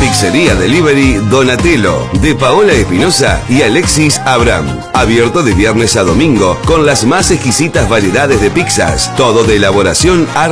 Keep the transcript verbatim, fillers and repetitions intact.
Pizzería Delivery Donatello, de Paola Espinosa y Alexis Abraham. Abierto de viernes a domingo con las más exquisitas variedades de pizzas, todo de elaboración artesanal.